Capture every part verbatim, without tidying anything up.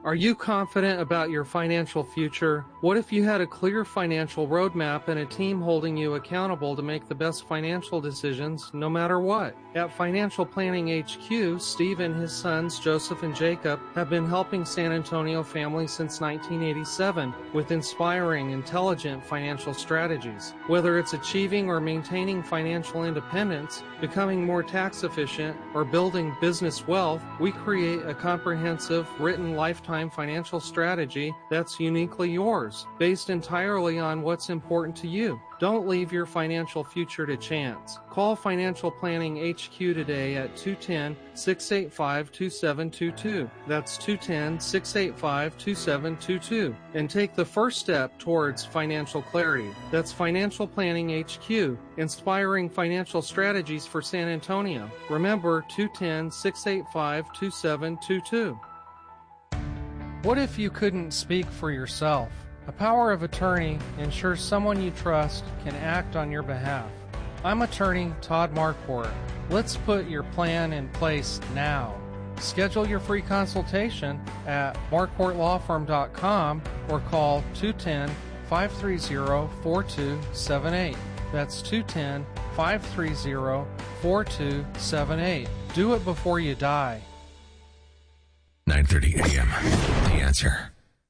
Are you confident about your financial future? What if you had a clear financial roadmap and a team holding you accountable to make the best financial decisions no matter what? At Financial Planning H Q, Steve and his sons, Joseph and Jacob, have been helping San Antonio families since nineteen eighty-seven with inspiring, intelligent financial strategies. Whether it's achieving or maintaining financial independence, becoming more tax efficient, or building business wealth, we create a comprehensive, written lifetime financial strategy that's uniquely yours, based entirely on what's important to you. Don't leave your financial future to chance. Call Financial Planning H Q today at two one zero, six eight five, two seven two two. That's two one zero, six eight five, two seven two two. And take the first step towards financial clarity. That's Financial Planning H Q, inspiring financial strategies for San Antonio. Remember, two one zero, six eight five, two seven two two. What if you couldn't speak for yourself? A power of attorney ensures someone you trust can act on your behalf. I'm attorney Todd Marquardt. Let's put your plan in place now. Schedule your free consultation at marquardt law firm dot com or call two one zero, five three zero, four two seven eight. That's two one zero, five three zero, four two seven eight. Do it before you die. nine thirty a.m. The Answer.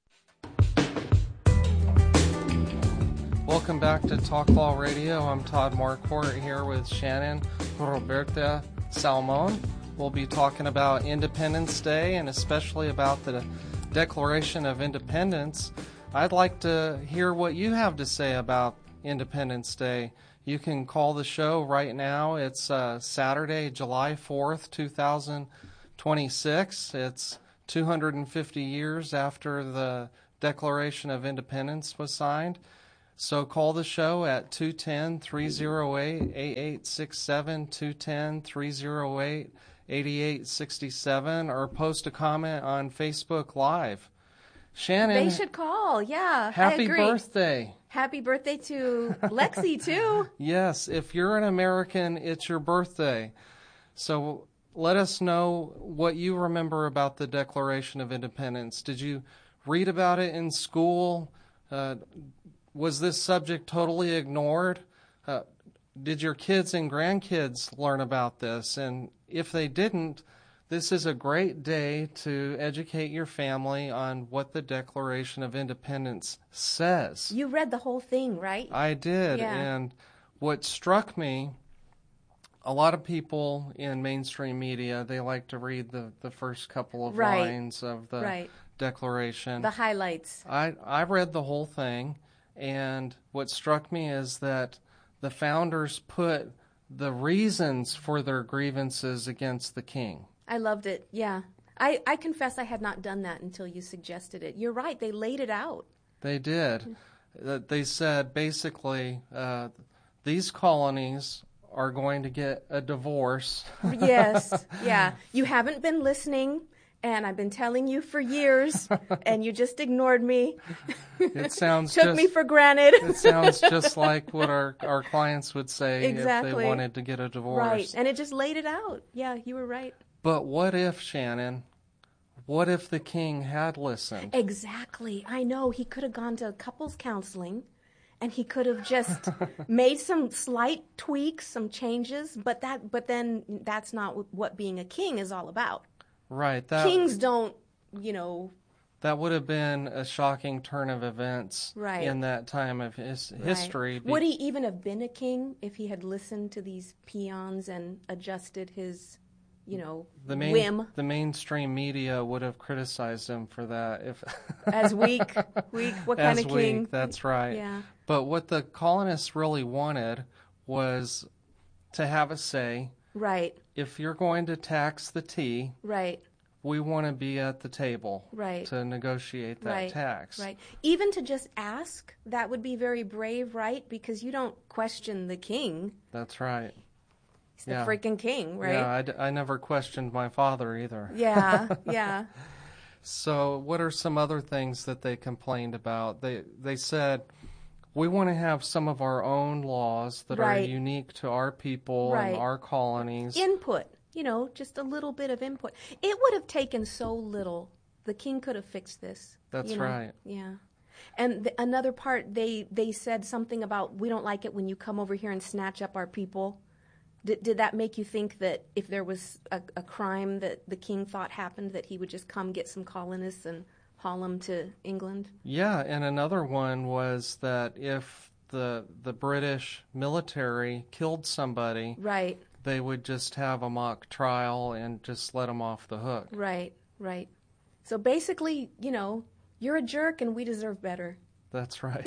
Welcome back to Talk Law Radio. I'm Todd Marquardt here with Shannon Roberta Salmon. We'll be talking about Independence Day and especially about the Declaration of Independence. I'd like to hear what you have to say about Independence Day. You can call the show right now. It's uh, Saturday, July fourth, two thousand twenty-six. It's two hundred fifty years after the Declaration of Independence was signed. So call the show at two one zero, three zero eight, eight eight six seven, two one zero, three zero eight, eight eight six seven, or post a comment on Facebook Live. Shannon, they should call. Yeah, happy I agree. birthday. Happy birthday to Lexi, too. Yes, if you're an American, it's your birthday. So let us know what you remember about the Declaration of Independence. Did you read about it in school? Uh, was this subject totally ignored? Uh, did your kids and grandkids learn about this? And if they didn't, this is a great day to educate your family on what the Declaration of Independence says. You read the whole thing, right? I did. Yeah. And what struck me, a lot of people in mainstream media, they like to read the, the first couple of right. lines of the right. Declaration. The highlights. I, I read the whole thing, and what struck me is that the founders put the reasons for their grievances against the king. I loved it, yeah. I, I confess I had not done that until you suggested it. You're right, they laid it out. They did. They said, basically, uh, these colonies are going to get a divorce. Yes, yeah. You haven't been listening, and I've been telling you for years, and you just ignored me. It sounds Took just, me for granted. It sounds just like what our, our clients would say exactly. if they wanted to get a divorce. Right, and it just laid it out. Yeah, you were right. But what if, Shannon, what if the king had listened? Exactly. I know. He could have gone to couples counseling, and he could have just made some slight tweaks, some changes, but that, but then that's not what being a king is all about. Right. That, Kings don't, you know. That would have been a shocking turn of events right. in that time of his right. history. Would he even have been a king if he had listened to these peons and adjusted his, you know, the main, whim? The mainstream media would have criticized him for that. If As weak, weak, what kind As of king? Weak, that's right. Yeah. But what the colonists really wanted was to have a say. Right. If you're going to tax the tea, right. we want to be at the table right. to negotiate that right. tax. Right. Even to just ask, that would be very brave, right? Because you don't question the king. That's right. He's the yeah. freaking king, right? Yeah, I, d- I never questioned my father either. Yeah, yeah. So what are some other things that they complained about? They they said, we want to have some of our own laws that right. are unique to our people right. and our colonies. Input, you know, just a little bit of input. It would have taken so little The king could have fixed this. That's you know? right. Yeah. And the, another part, they, they said something about, we don't like it when you come over here and snatch up our people. Did, did that make you think that if there was a, a crime that the king thought happened, that he would just come get some colonists and haul them to England? Yeah, and another one was that if the the British military killed somebody, Right, they would just have a mock trial and just let them off the hook. right, right. So basically, you know, you're a jerk and we deserve better. That's right.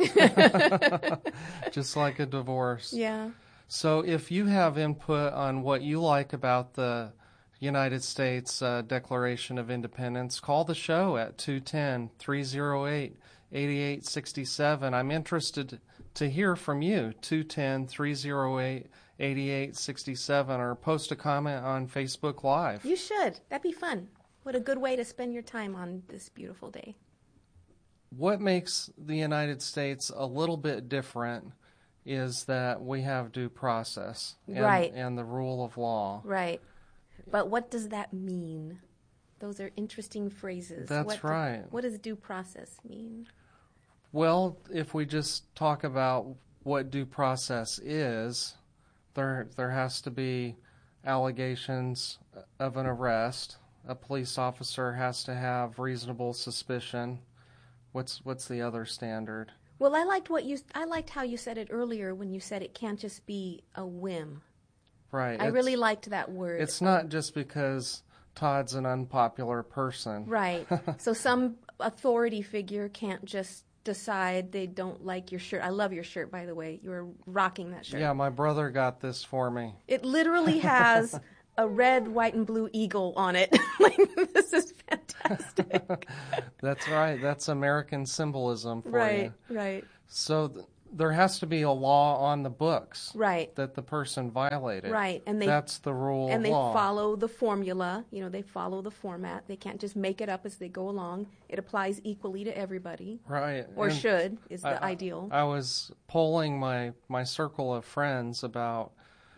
Just like a divorce. Yeah. So if you have input on what you like about the United States uh, Declaration of Independence, call the show at two one zero, three zero eight, eight eight six seven. I'm interested to hear from you, two one zero, three zero eight, eight eight six seven, or post a comment on Facebook Live. You should. That'd be fun. What a good way to spend your time on this beautiful day. What makes the United States a little bit different is that we have due process and, Right. and the rule of law. Right. But what does that mean? Those are interesting phrases. That's what do- right. what does due process mean? Well, if we just talk about what due process is, there there has to be allegations of an arrest. A police officer has to have reasonable suspicion. What's what's the other standard? Well, I liked what you I liked how you said it earlier when you said it can't just be a whim. Right. I it's- really liked that word. It's not just because Todd's an unpopular person. Right. So some authority figure can't just decide they don't like your shirt. I love your shirt, by the way. You were rocking that shirt. Yeah, my brother got this for me. It literally has a red, white, and blue eagle on it. Like, this is fantastic. That's right. That's American symbolism for Right, you. right, So th- there has to be a law on the books right, that the person violated. right. And they That's the rule and of they law. follow the formula. You know, they follow the format. They can't just make it up as they go along. It applies equally to everybody, Right. or And should is the I- ideal. I was polling my, my circle of friends about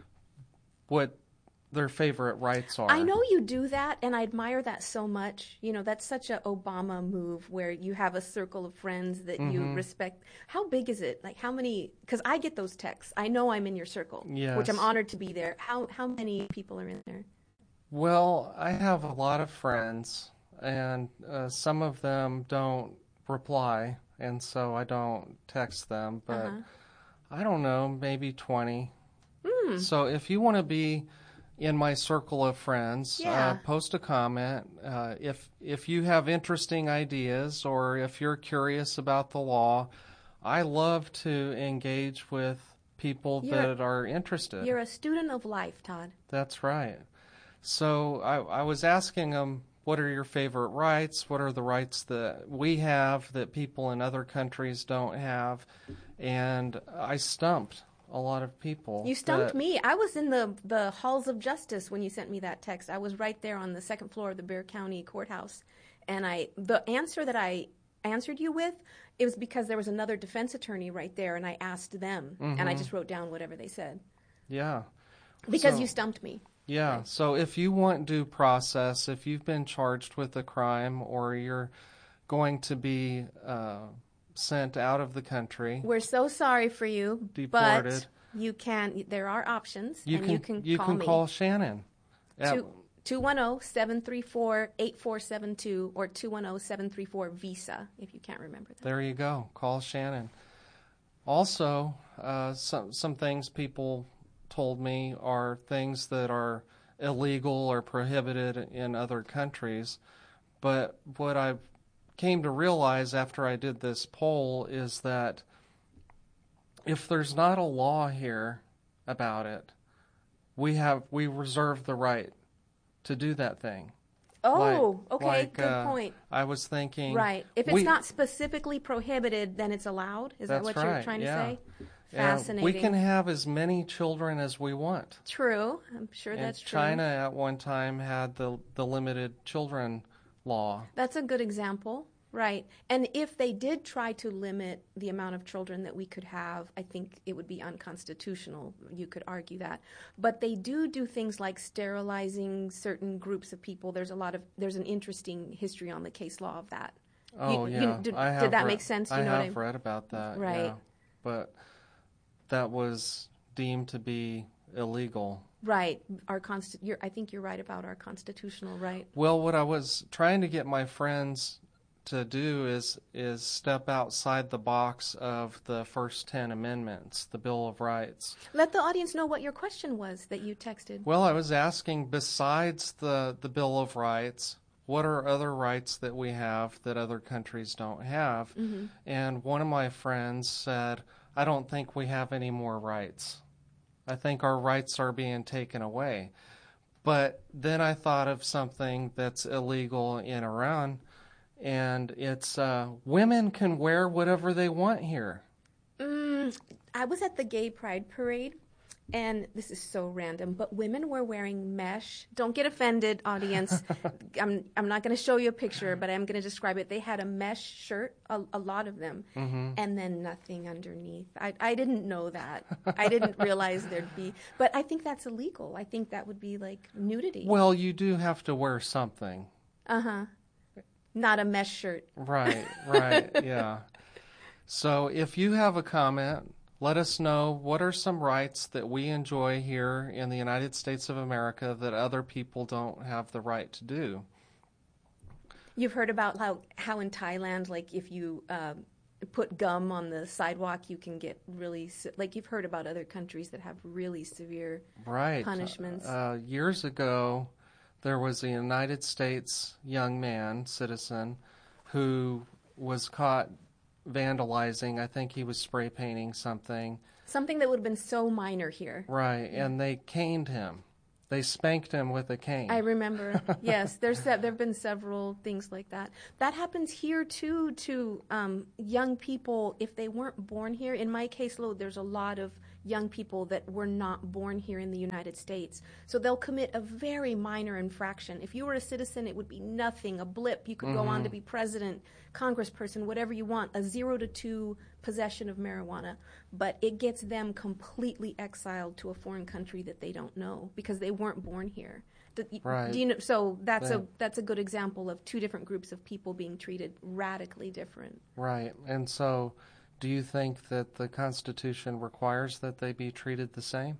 what their favorite rights are. I know you do that, and I admire that so much. You know, that's such an Obama move where you have a circle of friends that you Mm-hmm. respect. How big is it? Like, how many? Because I get those texts. I know I'm in your circle, Yes. which I'm honored to be there. How how many people are in there? Well, I have a lot of friends, and uh, some of them don't reply, and so I don't text them, but Uh-huh. I don't know, maybe twenty. Hmm. So if you want to be in my circle of friends, Yeah. uh, post a comment. Uh, if if you have interesting ideas or if you're curious about the law, I love to engage with people You're- that are interested. You're a student of life, Todd. That's right. So I, I was asking them, what are your favorite rights? What are the rights that we have that people in other countries don't have? And I stumped a lot of people. You stumped that- me. I was in the the halls of justice when you sent me that text. I was right there on the second floor of the Bexar County Courthouse, and I the answer that I answered you with, it was because there was another defense attorney right there, and I asked them, and I just wrote down whatever they said Yeah. because So- you stumped me. Yeah. So if you want due process, if you've been charged with a crime or you're going to be uh, sent out of the country, We're so sorry for you, Deported. but you can. There are options, you and can you can you call can me. call Shannon. at- two one zero, seven three four, eight four seven two or two one zero, seven three four, VISA, if you can't remember that. There you go. Call Shannon. Also, uh, some some things people told me are things that are illegal or prohibited in other countries. But what I came to realize after I did this poll is that if there's not a law here about it, we have we reserve the right to do that thing. Oh, Like- okay, like, good uh, point. I was thinking, Right. If it's we- not specifically prohibited, then it's allowed? Is that That's what you're right, trying to yeah. say? And Fascinating. we can have as many children as we want. True. I'm sure And that's true. China at one time had the the limited children law. That's a good example. Right. And if they did try to limit the amount of children that we could have, I think it would be unconstitutional. You could argue that. But they do do things like sterilizing certain groups of people. There's a lot of, there's an interesting history on the case law of that. Oh, you, yeah. You, did, I have did that re- make sense? You I know have what I, read about that. Right. Yeah. But that was deemed to be illegal. Right. Our consti- you're, I think you're right about our constitutional right. Well, what I was trying to get my friends to do is is step outside the box of the first ten amendments, the Bill of Rights. Let the audience know what your question was that you texted. Well, I was asking, besides the, the Bill of Rights, what are other rights that we have that other countries don't have? Mm-hmm. And one of my friends said, I don't think we have any more rights. I think our rights are being taken away. But then I thought of something that's illegal in Iran, and it's uh, women can wear whatever they want here. Mm, I was at the Gay Pride Parade, and this is so random, but women were wearing mesh. Don't get offended, audience. I'm I'm not going to show you a picture, but I'm going to describe it. They had a mesh shirt, a, a lot of them, mm-hmm. and then nothing underneath. I, I didn't know that. I didn't realize there'd be. But I think that's illegal. I think that would be like nudity. Well, you do have to wear something. Uh-huh. Not a mesh shirt. Right, right, yeah. So if you have a comment, let us know what are some rights that we enjoy here in the United States of America that other people don't have the right to do. You've heard about how, how in Thailand, like if you uh, put gum on the sidewalk, you can get really, like you've heard about other countries that have really severe right. punishments. Uh, years ago, there was a United States young man, citizen, who was caught vandalizing. I think he was spray painting something. Something that would have been so minor here. Right, and they caned him. They spanked him with a cane. I remember. Yes, there's there have been several things like that. That happens here too to um, young people if they weren't born here. In my caseload, there's a lot of young people that were not born here in the United States. So they'll commit a very minor infraction. If you were a citizen, it would be nothing, a blip. You could mm-hmm. go on to be president, congressperson, whatever you want, a zero to two possession of marijuana. But it gets them completely exiled to a foreign country that they don't know because they weren't born here. The, right. Do you know, so that's right. a that's a good example of two different groups of people being treated radically different. Right. And so do you think that the Constitution requires that they be treated the same?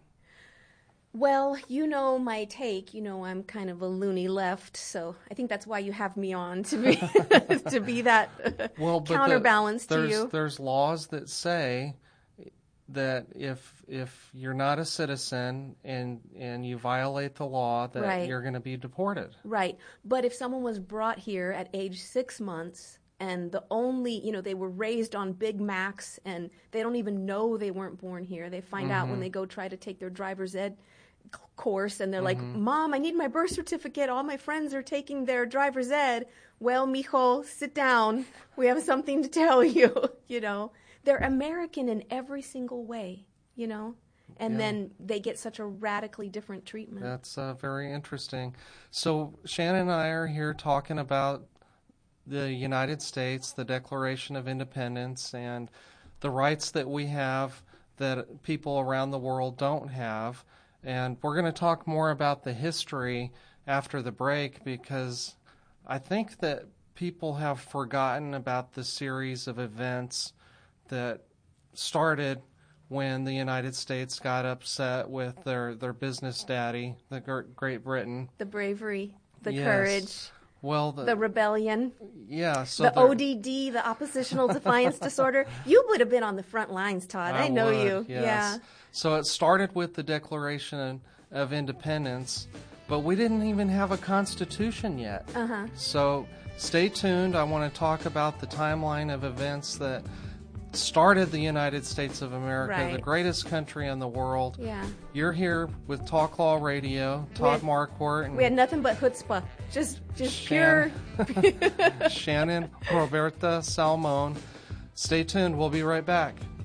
Well, you know my take. You know I'm kind of a loony left, so I think that's why you have me on to be to be that well, counterbalance the, to you. There's laws that say that if if you're not a citizen and and you violate the law, that right. you're going to be deported. Right. But if someone was brought here at age six months and the only, you know, they were raised on Big Macs and they don't even know they weren't born here. They find mm-hmm. out when they go try to take their driver's ed course and they're mm-hmm. like, Mom, I need my birth certificate. All my friends are taking their driver's ed. Well, mijo, sit down. We have something to tell you, you know. They're American in every single way, you know, and yeah. then they get such a radically different treatment. That's uh, very interesting. So Shannon and I are here talking about the United States, the Declaration of Independence, and the rights that we have that people around the world don't have. And we're going to talk more about the history after the break because I think that people have forgotten about the series of events that started when the United States got upset with their, their business daddy, the Great Britain. The bravery, the yes. courage, well, the, the rebellion, yeah, so the O D D, the oppositional defiance disorder. You would have been on the front lines, Todd. I, I know would, you. Yes. Yeah. So it started with the Declaration of Independence, but we didn't even have a constitution yet. Uh-huh. So stay tuned. I want to talk about the timeline of events that started the United States of America, right. the greatest country in the world. Yeah. You're here with Talk Law Radio, Todd had, Marquardt. And we had nothing but chutzpah, just just Shan- pure. Shannon Roberta Salmon. Stay tuned. We'll be right back.